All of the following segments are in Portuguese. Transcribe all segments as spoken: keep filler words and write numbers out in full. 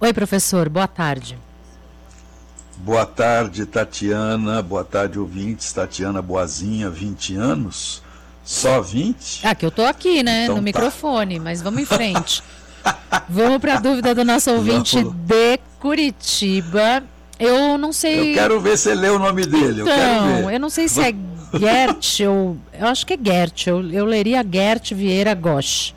Oi, professor, boa tarde. Boa tarde, Tatiana. Boa tarde, ouvintes. Tatiana Boazinha, vinte anos. Só vinte? Ah, que eu tô aqui, né, então, no tá. microfone, mas vamos em frente. Vamos para a dúvida do nosso ouvinte vamos. de Curitiba. Eu não sei... Eu quero ver se você lê o nome dele. Então, eu, quero ver. eu não sei se é Gert ou... Eu acho que é Gert. Eu, eu leria Gert Vieira Gosch.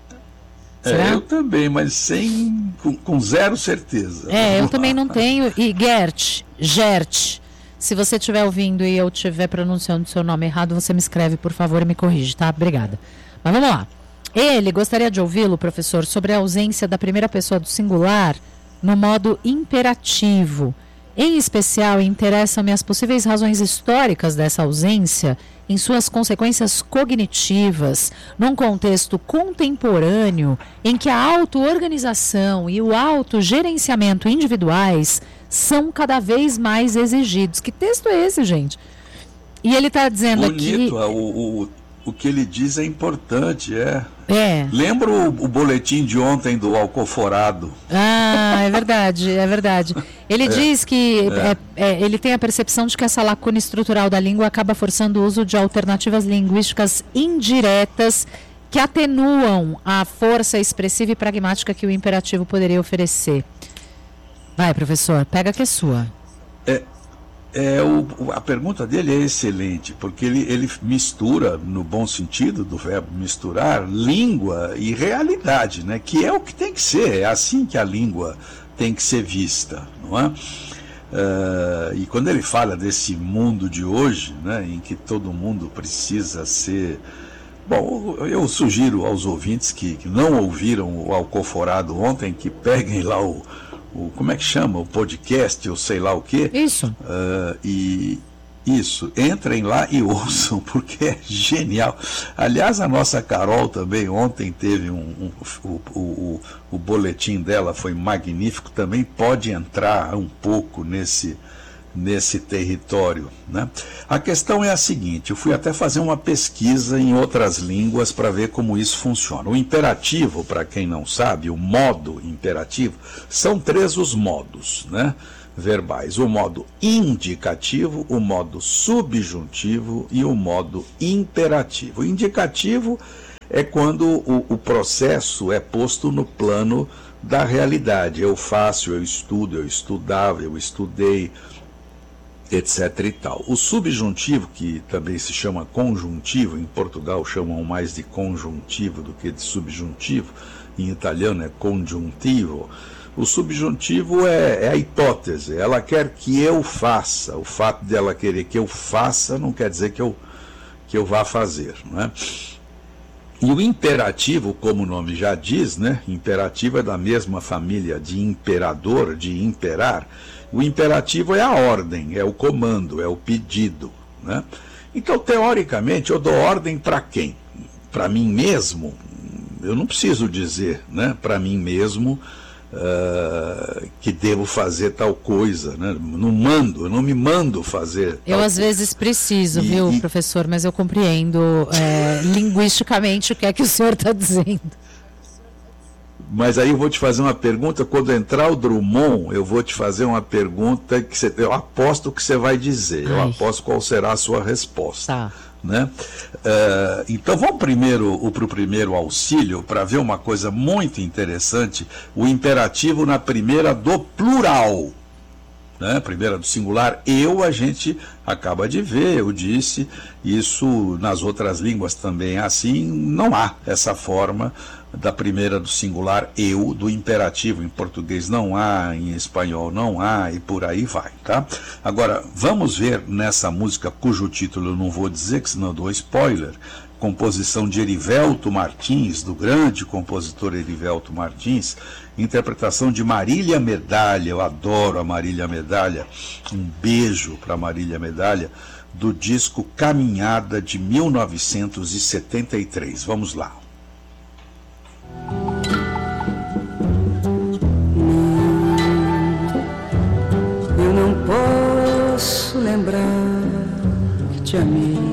É, eu também, mas sem, com, com zero certeza. É, Vamos eu lá. também não tenho. E Gert, Gert, se você estiver ouvindo e eu estiver pronunciando o seu nome errado, você me escreve, por favor, e me corrige, tá? Obrigada. Mas vamos lá. Ele gostaria de ouvi-lo, professor, sobre a ausência da primeira pessoa do singular no modo imperativo. Em especial, interessam-me as possíveis razões históricas dessa ausência em suas consequências cognitivas, num contexto contemporâneo em que a auto-organização e o autogerenciamento individuais são cada vez mais exigidos. Que texto é esse, gente? E ele está dizendo Bonito, aqui... O, o, o que ele diz é importante, é. É. Lembra o, o boletim de ontem do Alcoforado? Ah, é verdade, é verdade. Ele é, diz que é. É, é, ele tem a percepção de que essa lacuna estrutural da língua acaba forçando o uso de alternativas linguísticas indiretas que atenuam a força expressiva e pragmática que o imperativo poderia oferecer. Vai, professor, pega que é sua. É. É, o, a pergunta dele é excelente, porque ele, ele mistura, no bom sentido do verbo misturar, língua e realidade, né? Que é o que tem que ser, é assim que a língua tem que ser vista, não é? Uh, e quando ele fala desse mundo de hoje, né, em que todo mundo precisa ser... Bom, eu sugiro aos ouvintes que, que não ouviram o Alcoforado ontem, que peguem lá o... O, como é que chama? O podcast, ou sei lá o quê. Isso. Uh, e isso, entrem lá e ouçam, porque é genial. Aliás, a nossa Carol também ontem teve um, um o, o, o, o boletim dela foi magnífico, também pode entrar um pouco nesse, nesse território, né? A questão é a seguinte, eu fui até fazer uma pesquisa em outras línguas para ver como isso funciona. O imperativo, para quem não sabe, o modo imperativo, são três os modos, né, verbais. O modo indicativo, o modo subjuntivo e o modo imperativo. O indicativo é quando o, o processo é posto no plano da realidade. Eu faço, eu estudo, eu estudava, eu estudei, etc e tal. O subjuntivo, que também se chama conjuntivo, em Portugal chamam mais de conjuntivo do que de subjuntivo, em italiano é congiuntivo. O subjuntivo é, é a hipótese, ela quer que eu faça. O fato dela querer que eu faça não quer dizer que eu, que eu vá fazer, não é? E o imperativo, como o nome já diz, né? Imperativo é da mesma família de imperador, de imperar. O imperativo é a ordem, é o comando, é o pedido, né? Então, teoricamente, eu dou ordem para quem? Para mim mesmo? Eu não preciso dizer, né, para mim mesmo uh, que devo fazer tal coisa, né? Não mando, eu não me mando fazer. Eu às coisa. vezes preciso, e, viu, e... professor, mas eu compreendo é, linguisticamente o que é que o senhor está dizendo. Mas aí eu vou te fazer uma pergunta, quando entrar o Drummond, eu vou te fazer uma pergunta que você, eu aposto que você vai dizer, Ai. eu aposto qual será a sua resposta. Tá. Né? Uh, então vamos primeiro para o primeiro auxílio para ver uma coisa muito interessante, o imperativo na primeira do plural. Né? Primeira do singular, eu, a gente acaba de ver, eu disse, isso nas outras línguas também é assim, não há essa forma da primeira do singular, eu, do imperativo, em português não há, em espanhol não há, e por aí vai, tá? Agora, vamos ver nessa música, cujo título eu não vou dizer, que senão eu dou spoiler, composição de Erivelto Martins, do grande compositor Erivelto Martins, interpretação de Marília Medalha, eu adoro a Marília Medalha, um beijo para Marília Medalha, do disco Caminhada de mil novecentos e setenta e três. Vamos lá. Eu não posso lembrar que te amei